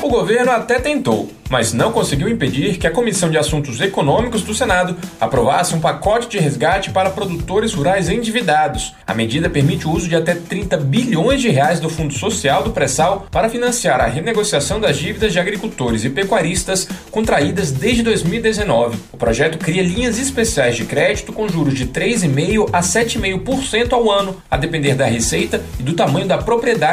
governo até tentou, mas não conseguiu impedir que a Comissão de Assuntos Econômicos do Senado aprovasse um pacote de resgate para produtores rurais endividados. A medida permite o uso de até 30 bilhões de reais do Fundo Social do Pré-Sal para financiar a renegociação das dívidas de agricultores e pecuaristas contraídas desde 2019. O projeto cria linhas especiais de crédito com juros de 3,5% a 7,5% ao ano, a depender da receita e do tamanho da propriedade